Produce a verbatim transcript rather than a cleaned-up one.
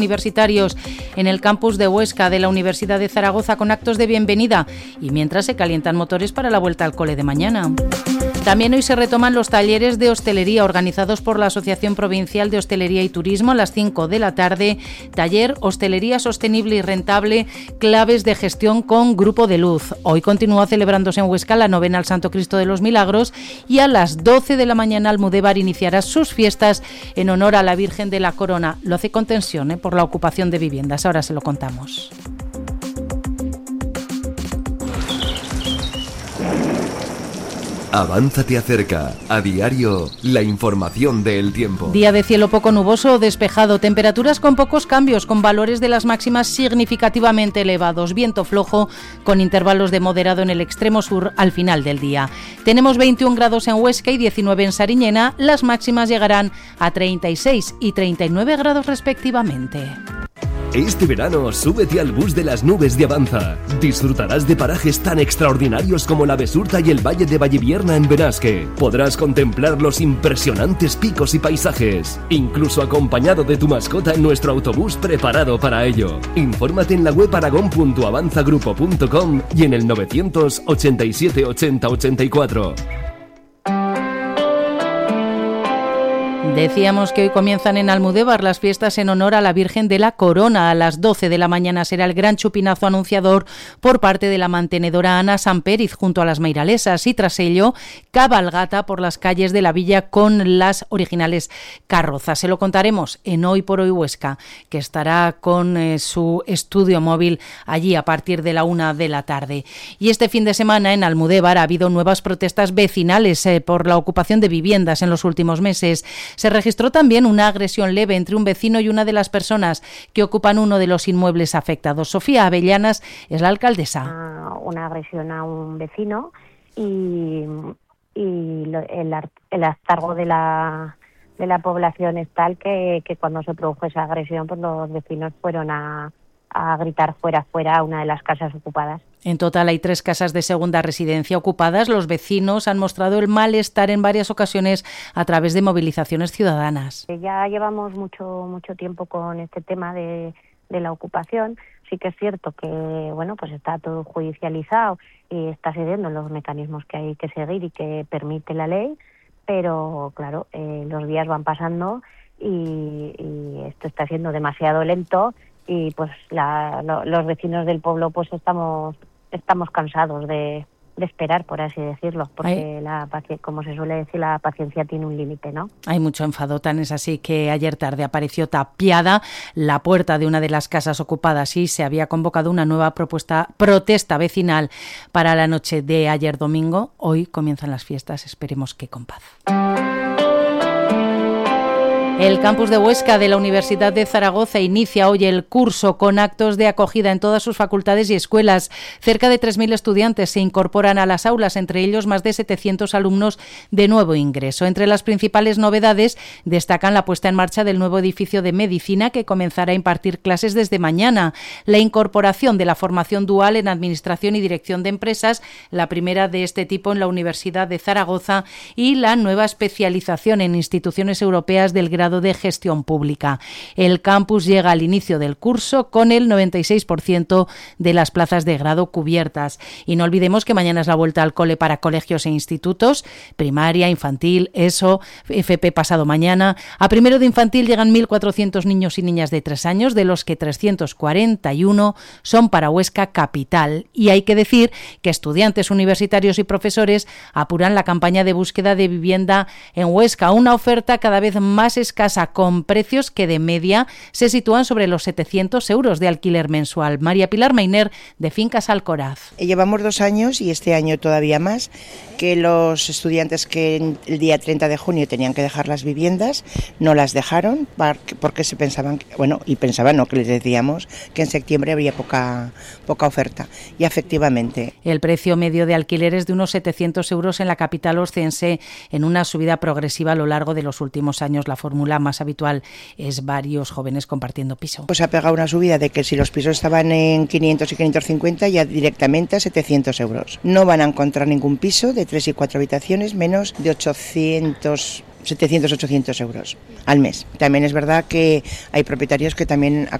universitarios en el campus de Huesca de la Universidad de Zaragoza con actos de bienvenida y mientras se calientan motores para la vuelta al cole de mañana. También hoy se retoman los talleres de hostelería organizados por la Asociación Provincial de Hostelería y Turismo a las cinco de la tarde. Taller Hostelería Sostenible y Rentable, claves de gestión con Grupo de Luz. Hoy continúa celebrándose en Huesca la novena al Santo Cristo de los Milagros y a las doce de la mañana Almudévar iniciará sus fiestas en honor a la Virgen de la Corona. Lo hace con tensión ¿eh? por la ocupación de viviendas. Ahora se lo contamos. Avanza te acerca, a diario, la información del tiempo. Día de cielo poco nuboso o despejado, temperaturas con pocos cambios, con valores de las máximas significativamente elevados, viento flojo con intervalos de moderado en el extremo sur al final del día. Tenemos veintiún grados en Huesca y diecinueve en Sariñena, las máximas llegarán a treinta y seis y treinta y nueve grados respectivamente. Este verano, súbete al bus de las nubes de Avanza. Disfrutarás de parajes tan extraordinarios como la Besurta y el Valle de Vallevierna en Benasque. Podrás contemplar los impresionantes picos y paisajes, incluso acompañado de tu mascota en nuestro autobús preparado para ello. Infórmate en la web aragón punto avanzagrupo punto com y en el novecientos ochenta y siete ochenta ochenta y cuatro. Decíamos que hoy comienzan en Almudévar las fiestas en honor a la Virgen de la Corona. A las doce de la mañana será el gran chupinazo anunciador por parte de la mantenedora Ana Samperiz junto a las Meiralesas y tras ello cabalgata por las calles de la villa con las originales carrozas. Se lo contaremos en Hoy por Hoy Huesca, que estará con eh, su estudio móvil allí a partir de la una de la tarde. Y este fin de semana en Almudévar ha habido nuevas protestas vecinales eh, por la ocupación de viviendas en los últimos meses. Se registró también una agresión leve entre un vecino y una de las personas que ocupan uno de los inmuebles afectados. Sofía Avellanas es la alcaldesa. Una, una agresión a un vecino y, y lo, el, el hartazgo de la, de la población es tal que, que cuando se produjo esa agresión, pues los vecinos fueron a, a gritar fuera, fuera a una de las casas ocupadas. En total hay tres casas de segunda residencia ocupadas. Los vecinos han mostrado el malestar en varias ocasiones a través de movilizaciones ciudadanas. Ya llevamos mucho mucho tiempo con este tema de, de la ocupación. Sí que es cierto que bueno, pues está todo judicializado y está siguiendo los mecanismos que hay que seguir y que permite la ley, pero claro, eh, los días van pasando y, y esto está siendo demasiado lento y pues la, lo, los vecinos del pueblo pues estamos estamos cansados de, de esperar, por así decirlo, porque Ay. la como se suele decir, la paciencia tiene un límite, ¿no? Hay mucho enfado, tan es así que ayer tarde apareció tapiada la puerta de una de las casas ocupadas y se había convocado una nueva propuesta protesta vecinal para la noche de ayer domingo. Hoy comienzan las fiestas, esperemos que con paz. El campus de Huesca de la Universidad de Zaragoza inicia hoy el curso con actos de acogida en todas sus facultades y escuelas. Cerca de tres mil estudiantes se incorporan a las aulas, entre ellos más de setecientos alumnos de nuevo ingreso. Entre las principales novedades destacan la puesta en marcha del nuevo edificio de medicina que comenzará a impartir clases desde mañana, la incorporación de la formación dual en Administración y Dirección de Empresas, la primera de este tipo en la Universidad de Zaragoza, y la nueva especialización en instituciones europeas del grado de Gestión Pública. El campus llega al inicio del curso con el noventa y seis por ciento de las plazas de grado cubiertas. Y no olvidemos que mañana es la vuelta al cole para colegios e institutos, primaria, infantil, ESO, F P pasado mañana. A primero de infantil llegan mil cuatrocientos niños y niñas de tres años, de los que trescientos cuarenta y uno son para Huesca capital. Y hay que decir que estudiantes universitarios y profesores apuran la campaña de búsqueda de vivienda en Huesca, una oferta cada vez más escasa con precios que de media se sitúan sobre los setecientos euros de alquiler mensual. María Pilar Mainer, de Fincas Alcoraz. Llevamos dos años y este año todavía más que los estudiantes que el día treinta de junio tenían que dejar las viviendas no las dejaron porque se pensaban, bueno, y pensaban, no, que les decíamos que en septiembre habría poca, poca oferta. Y efectivamente. El precio medio de alquiler es de unos setecientos euros en la capital oscense, en una subida progresiva a lo largo de los últimos años. La fórmula más habitual es varios jóvenes compartiendo piso. Pues ha pegado una subida de que si los pisos estaban en quinientos y quinientos cincuenta, ya directamente a setecientos euros. No van a encontrar ningún piso de tres y cuatro habitaciones menos de ochocientos setecientos, ochocientos euros al mes. También es verdad que hay propietarios que también